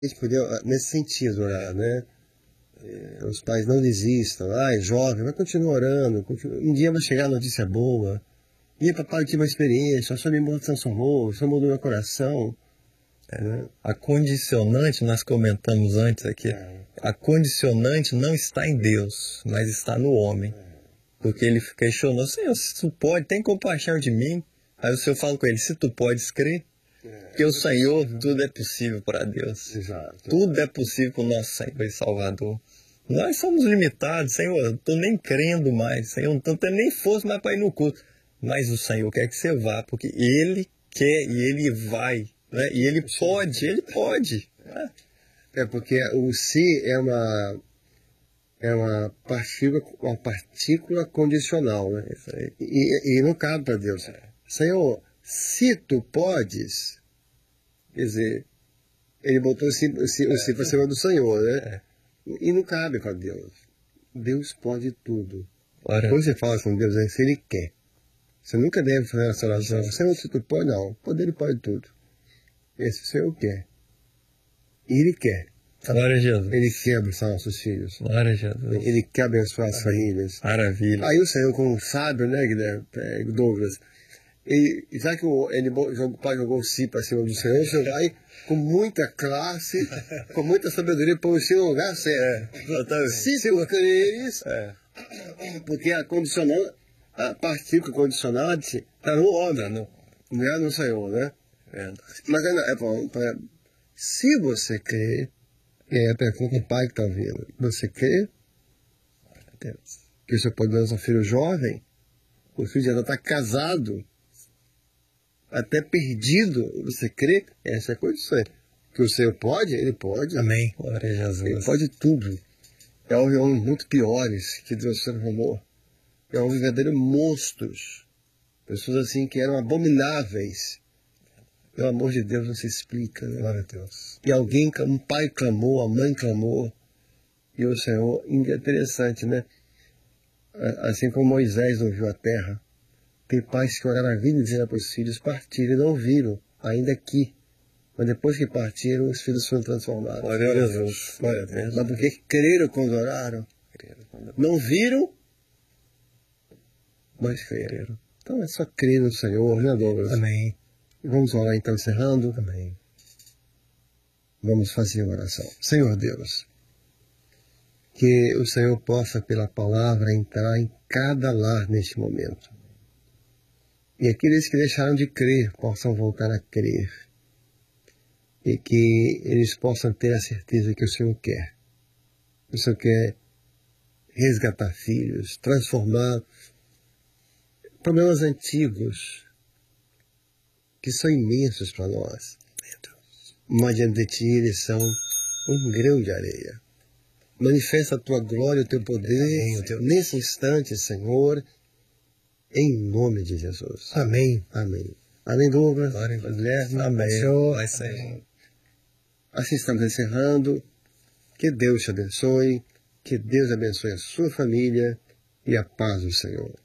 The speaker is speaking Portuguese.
gente poder, nesse sentido, orar, né? Os pais não desistam. Ai, jovem, vai continuar orando. Um dia vai chegar a notícia boa. E papai, eu tive uma experiência, a sua me transformou, o senhor mudou meu coração. Né? A condicionante, nós comentamos antes aqui, a condicionante não está em Deus, mas está no homem. Porque ele questionou, Senhor, se tu pode, tem compaixão de mim. Aí o Senhor fala com ele, se tu podes crer, porque o Senhor, tudo é possível para Deus. Exato. Tudo é possível para o nosso Senhor e Salvador. Nós somos limitados, Senhor, eu não estou nem crendo mais, Senhor, não estou tendo nem força mais para ir no culto. Mas o Senhor quer que você vá, porque Ele quer e Ele vai. Né? E Ele pode. Né? Porque o se é uma partícula condicional, né? E não cabe para Deus. Senhor, se tu podes, quer dizer, ele botou o si para cima do Senhor, né? E não cabe para Deus. Deus pode tudo. Quando você fala com Deus, é se Ele quer. Você nunca deve fazer essa oração. Senhor, se tu pode, não. Ele pode tudo. Esse Senhor quer. E Ele quer. Glória a Jesus. Ele quer abençoar nossos filhos. Glória a Jesus. Ele quer abençoar as famílias. Maravilha. Aí o Senhor, como sábio, né, Guilherme, Douglas, já que o pai jogou o si para cima do Senhor, o Senhor vai com muita classe, com muita sabedoria, pôr o si no lugar certo. Se tu creres, porque a partícula condicionante está no homem, não é no Senhor, né? Mas se você crê, a pergunta do pai que está ouvindo, você crê que o senhor pode dar um filho jovem, o filho já está casado, até perdido, você crê? Essa é a condição. Que o Senhor pode, Ele pode. Amém. Glória a Jesus. Ele pode tudo. É homens muito piores que Deus transformou. É um verdadeiro monstros. Pessoas assim que eram abomináveis. Pelo amor de Deus, não se explica. Né? Glória a Deus. E um pai clamou, a mãe clamou. E o Senhor, interessante, né? Assim como Moisés não viu a terra. Tem pais que oraram a vida inteira para os filhos partirem e não viram, ainda aqui. Mas depois que partiram, os filhos foram transformados. Glória a Jesus. Glória a Deus. Mas porque creram quando oraram. Não viram, mas creram. Então é só crer no Senhor, né, Douglas? Amém. Vamos orar então, encerrando. Amém. Vamos fazer uma oração. Senhor Deus, que o Senhor possa, pela palavra, entrar em cada lar neste momento. E aqueles que deixaram de crer possam voltar a crer. E que eles possam ter a certeza que o Senhor quer. O Senhor quer resgatar filhos, transformar problemas antigos, que são imensos para nós. Mas diante de Ti eles são um grão de areia. Manifesta a Tua glória, o Teu poder, nesse instante, Senhor, em nome de Jesus. Amém. Amém. Amém, Douglas. Guilherme. Amém. Vai ser. Assim estamos encerrando. Que Deus te abençoe. Que Deus abençoe a sua família e a paz do Senhor.